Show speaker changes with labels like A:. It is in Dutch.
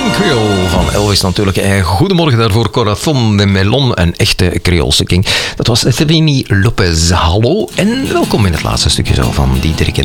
A: King Creole van Elvis natuurlijk. Goedemorgen daarvoor, Corazon de Melon, een echte Creoolse king. Dat was Savini Lopez. Hallo en welkom in het laatste stukje zo van Diederik en